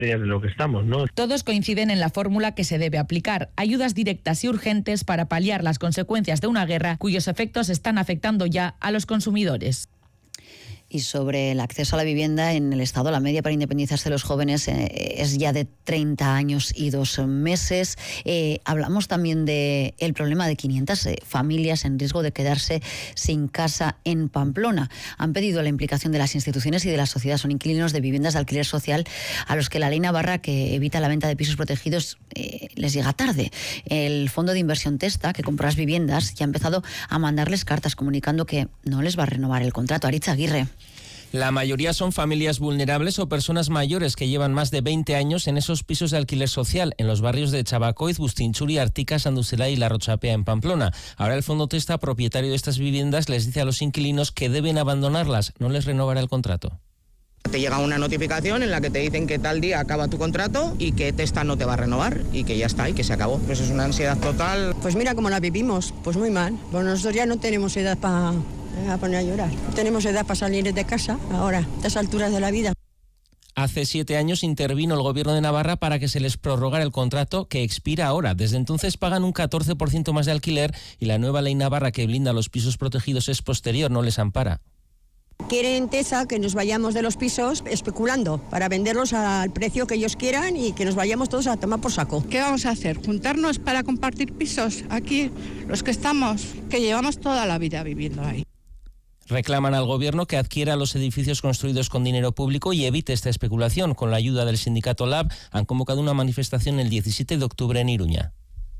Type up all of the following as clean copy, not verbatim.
de lo que estamos, ¿no? Todos coinciden en la fórmula que se debe aplicar: ayudas directas y urgentes para paliar las consecuencias de una guerra cuyos efectos están afectando ya a los consumidores. Y sobre el acceso a la vivienda en el Estado, la media para independizarse de los jóvenes es ya de 30 años y 2 meses. Hablamos también del problema de 500 familias en riesgo de quedarse sin casa en Pamplona. Han pedido la implicación de las instituciones y de la sociedad. Son inquilinos de viviendas de alquiler social a los que la ley navarra que evita la venta de pisos protegidos les llega tarde. El Fondo de Inversión Testa, que compra las viviendas, ya ha empezado a mandarles cartas comunicando que no les va a renovar el contrato. Aritz Aguirre. La mayoría son familias vulnerables o personas mayores que llevan más de 20 años en esos pisos de alquiler social en los barrios de Chabacoiz, Bustinchuri, Artica, Sanduzelay y La Rochapea en Pamplona. Ahora el Fondo Testa, propietario de estas viviendas, les dice a los inquilinos que deben abandonarlas, no les renovará el contrato. Te llega una notificación en la que te dicen que tal día acaba tu contrato y que Testa no te va a renovar y que ya está y que se acabó. Pues es una ansiedad total. Pues mira cómo la vivimos, pues muy mal. Pues nosotros ya no tenemos edad para poner a llorar. No tenemos edad para salir de casa ahora, a estas alturas de la vida. Hace 7 años intervino el Gobierno de Navarra para que se les prorrogara el contrato que expira ahora. Desde entonces pagan un 14% más de alquiler y la nueva ley navarra que blinda los pisos protegidos es posterior, no les ampara. Quieren Tesa que nos vayamos de los pisos especulando para venderlos al precio que ellos quieran y que nos vayamos todos a tomar por saco. ¿Qué vamos a hacer? ¿Juntarnos para compartir pisos? Aquí, los que estamos, que llevamos toda la vida viviendo ahí. Reclaman al Gobierno que adquiera los edificios construidos con dinero público y evite esta especulación. Con la ayuda del sindicato LAB han convocado una manifestación el 17 de octubre en Iruña.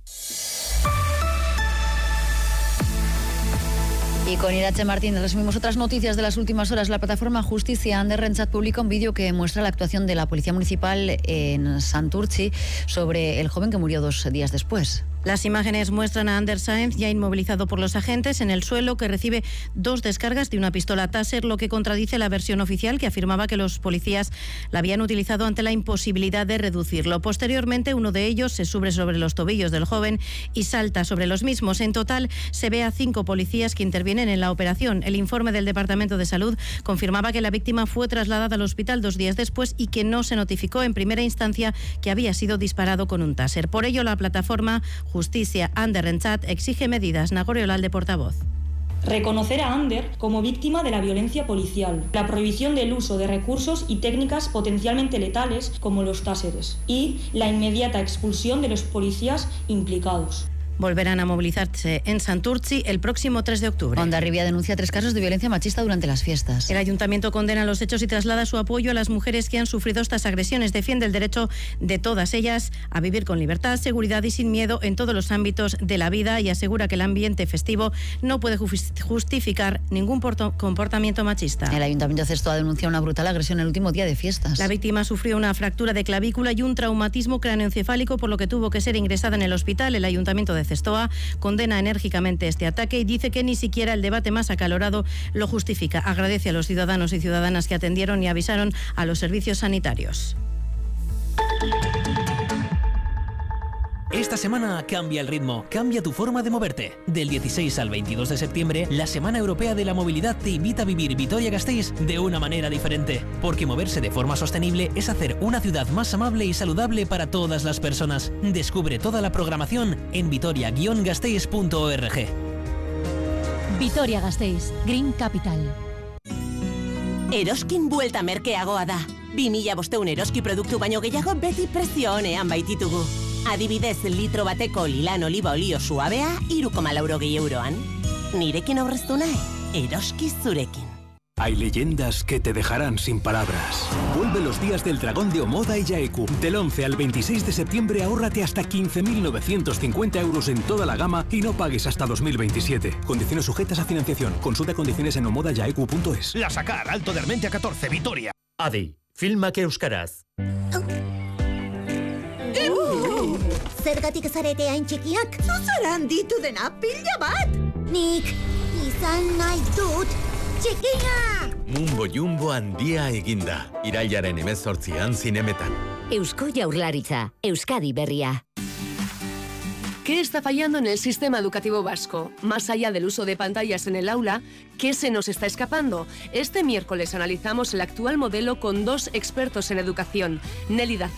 Y con Irache Martínez resumimos otras noticias de las últimas horas. La plataforma Justicia Ander Rentzat publica un vídeo que muestra la actuación de la Policía Municipal en Santurtzi sobre el joven que murió 2 días después. Las imágenes muestran a Ander Sáenz ya inmovilizado por los agentes en el suelo, que recibe 2 descargas de una pistola Taser, lo que contradice la versión oficial que afirmaba que los policías la habían utilizado ante la imposibilidad de reducirlo. Posteriormente, uno de ellos se sube sobre los tobillos del joven y salta sobre los mismos. En total, se ve a 5 policías que intervienen en la operación. El informe del Departamento de Salud confirmaba que la víctima fue trasladada al hospital 2 días después y que no se notificó en primera instancia que había sido disparado con un Taser. Por ello, la plataforma Justicia Ander Rentzat exige medidas. Nagore Olalde, portavoz. Reconocer a Ander como víctima de la violencia policial, la prohibición del uso de recursos y técnicas potencialmente letales como los táseres y la inmediata expulsión de los policías implicados. Volverán a movilizarse en Santurtzi el próximo 3 de octubre. Hondarribia denuncia 3 casos de violencia machista durante las fiestas. El ayuntamiento condena los hechos y traslada su apoyo a las mujeres que han sufrido estas agresiones. Defiende el derecho de todas ellas a vivir con libertad, seguridad y sin miedo en todos los ámbitos de la vida y asegura que el ambiente festivo no puede justificar ningún comportamiento machista. El ayuntamiento de Zestoa denuncia una brutal agresión el último día de fiestas. La víctima sufrió una fractura de clavícula y un traumatismo cráneoencefálico, por lo que tuvo que ser ingresada en el hospital. El ayuntamiento de Zestoa condena enérgicamente este ataque y dice que ni siquiera el debate más acalorado lo justifica. Agradece a los ciudadanos y ciudadanas que atendieron y avisaron a los servicios sanitarios. Esta semana cambia el ritmo, cambia tu forma de moverte. Del 16 al 22 de septiembre, la Semana Europea de la Movilidad te invita a vivir Vitoria-Gasteiz de una manera diferente. Porque moverse de forma sostenible es hacer una ciudad más amable y saludable para todas las personas. Descubre toda la programación en vitoria-gasteiz.org. Vitoria-Gasteiz, Green Capital. Eroskin buelta merkeagoa da. 2500 eroski produktu baino gehiago beti prezio onean baititugu. Adibidez, litro bateko lilan oliba olio suabea 3,80 euroan. Nirekin aurreztu nahi, eroski zurekin. Hay leyendas que te dejarán sin palabras. Vuelve los días del dragón de Omoda y Yaeku. Del 11 al 26 de septiembre ahórrate hasta 15.950 euros en toda la gama y no pagues hasta 2027. Condiciones sujetas a financiación. Consulta condiciones en omodayaeku.es. La Sacar, Alto de Armentia 14, Vitoria. Adi, filmak euskaraz. Zergatik zarete hain txikiak? Zuzaran ditu dena pila bat! Nik izan nahi dut txikia! Mumbo Jumbo handia eginda. Irailaren 18an zinemetan. Eusko Jaurlaritza, Euskadi berria. ¿Qué está fallando en el sistema educativo vasco? Más allá del uso de pantallas en el aula, ¿qué se nos está escapando? Este miércoles analizamos el actual modelo con 2 expertos en educación, Nelly Dazón